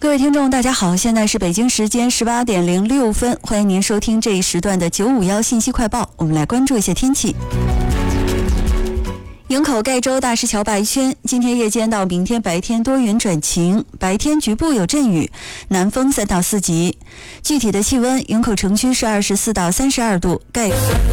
各位听众大家好，现在是北京时间18点06分，欢迎您收听这一时段的951信息快报。我们来关注一下天气。营口盖州大石桥白圈，今天夜间到明天白天多云转晴，白天局部有阵雨，南风3到4级。具体的气温，营口城区是24到32度，